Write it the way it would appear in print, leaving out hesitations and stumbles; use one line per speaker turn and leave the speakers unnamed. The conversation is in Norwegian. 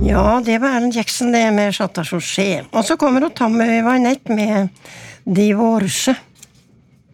Ja, det var Alan Jackson det med Chateau Chauché. Og så kommer Tommy Wynette med Divorce.